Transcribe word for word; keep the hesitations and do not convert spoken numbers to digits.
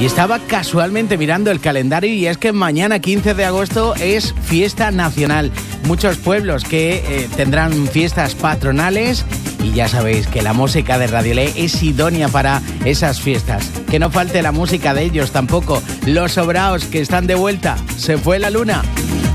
Y estaba casualmente mirando el calendario y es que mañana quince de agosto es fiesta nacional. Muchos pueblos que eh, tendrán fiestas patronales y ya sabéis que la música de Radiolé es idónea para esas fiestas. Que no falte la música de ellos tampoco. Los Sobraos que están de vuelta. Se fue la luna.